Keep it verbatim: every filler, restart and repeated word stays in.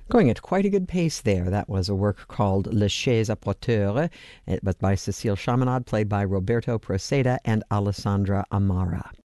Going at quite a good pace there. That was a work called Le Chais à Porteur, but by Cecile Chaminade, played by Roberto Proceda and Alessandra Amara.